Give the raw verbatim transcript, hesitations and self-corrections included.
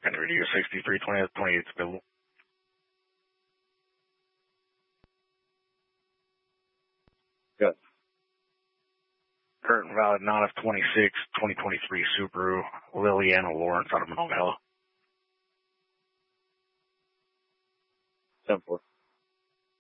And the radio sixty-three twenty, twenty-eight's available. Good. Current valid non F twenty-six, twenty twenty-three Subaru, Liliana Lawrence out of Monongahela. ten four.